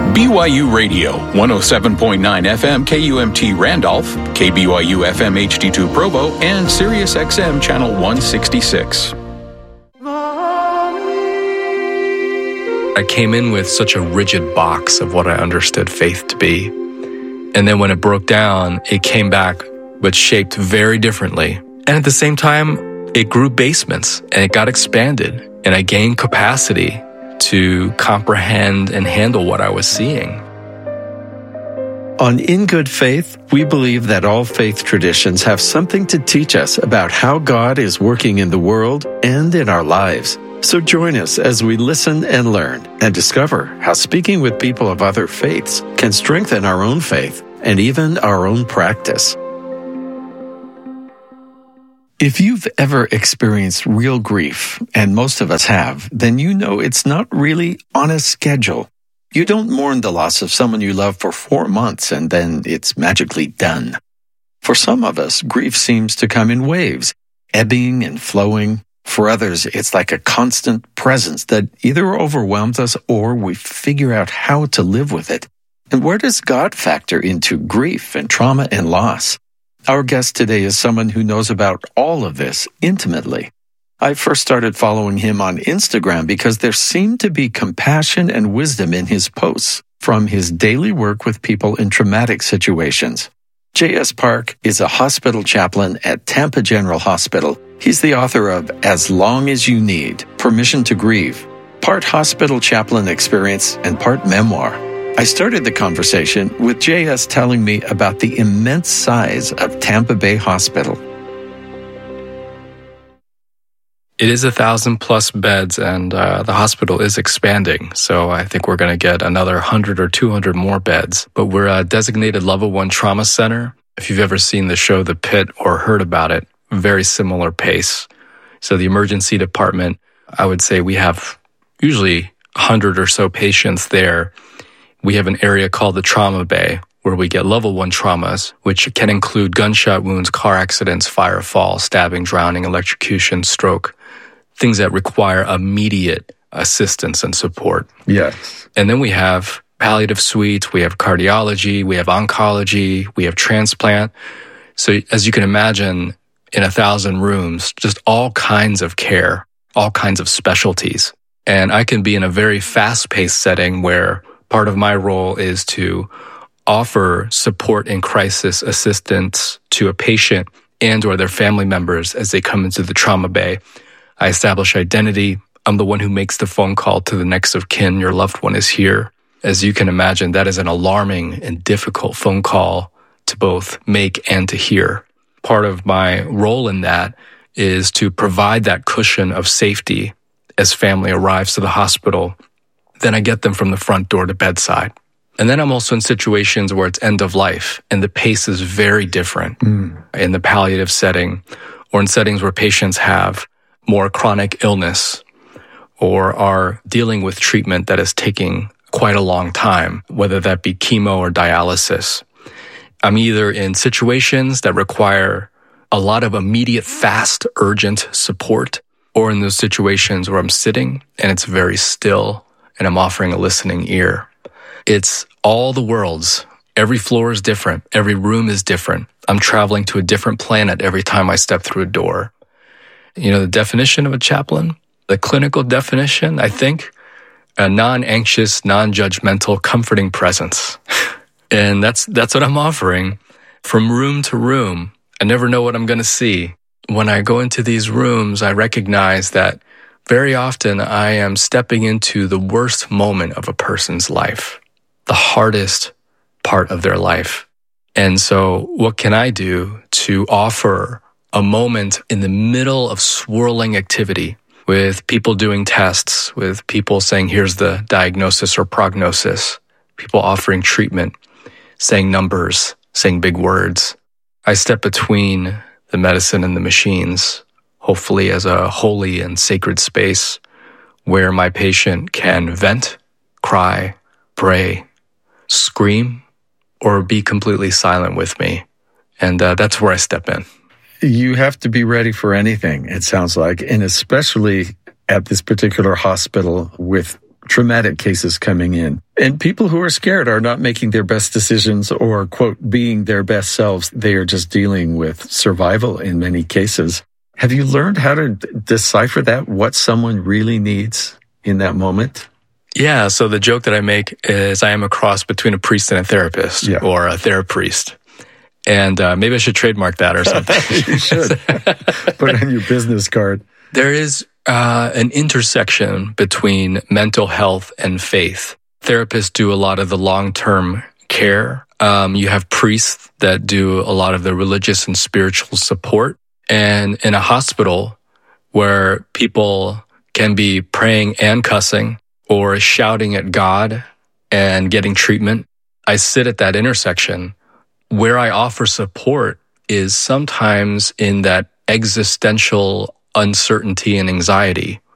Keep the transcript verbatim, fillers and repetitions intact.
B Y U Radio, one oh seven point nine F M K U M T Randolph, K B Y U F M H D two Provo, and Sirius X M Channel one sixty-six. I came in with such a rigid box of what I understood faith to be. And then when it broke down, it came back, but shaped very differently. And at the same time, it grew basements and it got expanded. And I gained capacity to comprehend and handle what I was seeing. On In Good Faith, we believe that all faith traditions have something to teach us about how God is working in the world and in our lives. So join us as we listen and learn and discover how speaking with people of other faiths can strengthen our own faith and even our own practice. If you've ever experienced real grief, and most of us have, then you know it's not really on a schedule. You don't mourn the loss of someone you love for four months and then it's magically done. For some of us, grief seems to come in waves, ebbing and flowing. For others, it's like a constant presence that either overwhelms us or we figure out how to live with it. And where does God factor into grief and trauma and loss? Our guest today is someone who knows about all of this intimately. I first started following him on Instagram because there seemed to be compassion and wisdom in his posts from his daily work with people in traumatic situations. J S Park is a hospital chaplain at Tampa General Hospital. He's the author of As Long as You Need, Permission to Grieve, part hospital chaplain experience and part memoir. I started the conversation with J S telling me about the immense size of Tampa Bay Hospital. It is a thousand plus beds, and uh, the hospital is expanding. So I think we're going to get another one hundred or two hundred more beds. But we're a designated level one trauma center. If you've ever seen the show The Pit or heard about it, very similar pace. So the emergency department, I would say we have usually one hundred or so patients there. We have an area called the trauma bay where we get level one traumas, which can include gunshot wounds, car accidents, fire, fall, stabbing, drowning, electrocution, stroke, things that require immediate assistance and support. Yes. And then we have palliative suites, we have cardiology, we have oncology, we have transplant. So as you can imagine, in a thousand rooms, just all kinds of care, all kinds of specialties. And I can be in a very fast-paced setting where part of my role is to offer support and crisis assistance to a patient and or their family members as they come into the trauma bay. I establish identity. I'm the one who makes the phone call to the next of kin. Your loved one is here. As you can imagine, that is an alarming and difficult phone call to both make and to hear. Part of my role in that is to provide that cushion of safety as family arrives to the hospital. Then I get them from the front door to bedside. And then I'm also in situations where it's end of life and the pace is very different mm. in the palliative setting or in settings where patients have more chronic illness or are dealing with treatment that is taking quite a long time, whether that be chemo or dialysis. I'm either in situations that require a lot of immediate, fast, urgent support, or in those situations where I'm sitting and it's very still and I'm offering a listening ear. It's all the worlds. Every floor is different. Every room is different. I'm traveling to a different planet every time I step through a door. You know, the definition of a chaplain, the clinical definition, I think, a non-anxious, non-judgmental, comforting presence. And that's that's what I'm offering from room to room. I never know what I'm going to see. When I go into these rooms, I recognize that very often I am stepping into the worst moment of a person's life, the hardest part of their life. And so what can I do to offer a moment in the middle of swirling activity with people doing tests, with people saying, here's the diagnosis or prognosis, people offering treatment, saying numbers, saying big words. I step between the medicine and the machines, hopefully as a holy and sacred space where my patient can vent, cry, pray, scream, or be completely silent with me. And uh, that's where I step in. You have to be ready for anything, it sounds like, and especially at this particular hospital with traumatic cases coming in. And people who are scared are not making their best decisions or, quote, being their best selves. They are just dealing with survival in many cases. Have you learned how to d- decipher that, what someone really needs in that moment? Yeah, so the joke that I make is I am a cross between a priest and a therapist, yeah. or a therapriest. And uh, maybe I should trademark that or something. You should. Put it on your business card. There is uh, an intersection between mental health and faith. Therapists do a lot of the long-term care. Um, you have priests that do a lot of the religious and spiritual support. And in a hospital where people can be praying and cussing or shouting at God and getting treatment, I sit at that intersection. Where I offer support is sometimes in that existential uncertainty and anxiety